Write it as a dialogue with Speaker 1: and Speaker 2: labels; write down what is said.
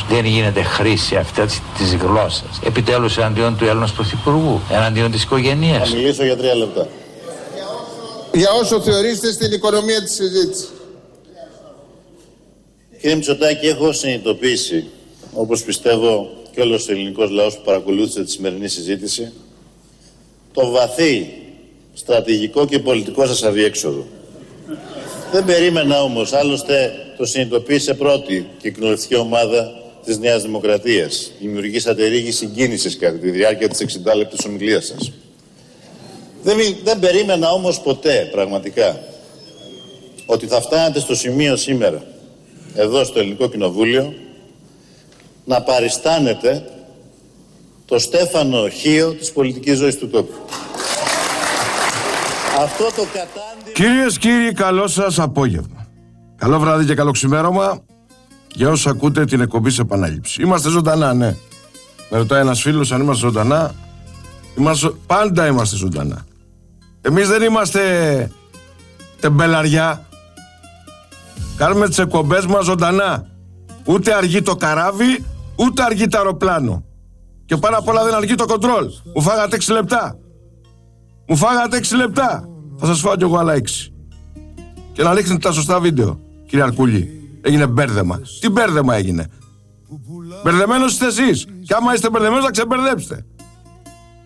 Speaker 1: Επιτέλους δεν γίνεται χρήση αυτή της γλώσσας. Επιτέλους εναντίον του Έλληνας Πρωθυπουργού, εναντίον της οικογένειας.
Speaker 2: Θα μιλήσω για 3 λεπτά.
Speaker 3: Για όσο θεωρείστε στην οικονομία της συζήτησης.
Speaker 2: Κύριε Μητσοτάκη, έχω συνειδητοποιήσει, όπως πιστεύω και όλος ο ελληνικός λαός που παρακολούθησε τη σημερινή συζήτηση, το βαθύ στρατηγικό και πολιτικό σας αδιέξοδο. Δεν περίμενα όμως, άλλωστε το συνειδητοποίησε πρώτη και η κοινοβουλευτική ομάδα της Νέας Δημοκρατίας. Δημιουργήσατε ρίγη συγκίνησης κατά τη διάρκεια της 60 λεπτής ομιλίας σας. Δεν περίμενα όμως ποτέ, πραγματικά, ότι θα φτάνατε στο σημείο σήμερα, εδώ στο Ελληνικό Κοινοβούλιο, να παριστάνετε το Στέφανο Χίο της πολιτικής ζωής του τόπου. Αυτό το κατάντημα...
Speaker 4: Κυρίες και κύριοι, καλό σας απόγευμα. Καλό βράδυ και καλό ξημέρωμα για όσους ακούτε την εκπομπή σε επανάληψη. Είμαστε ζωντανά, ναι. Με ρωτάει ένας φίλος αν είμαστε ζωντανά. Πάντα είμαστε ζωντανά. Εμείς δεν είμαστε τεμπελαριά. Κάνουμε τις εκπομπές μας ζωντανά. Ούτε αργεί το καράβι, ούτε αργεί το αεροπλάνο. Και πάνω απ' όλα δεν αργεί το κοντρόλ. Μου φάγατε 6 λεπτά. Μου φάγατε 6 λεπτά. Θα σας φάω κι εγώ άλλα 6. Και να ρίξετε τα σωστά βίντεο, κύριε Αρκούλη. Έγινε μπέρδεμα. Τι μπέρδεμα έγινε? Μπερδεμένος είστε εσείς. Και άμα είστε μπερδεμένος, θα ξεμπερδέψετε.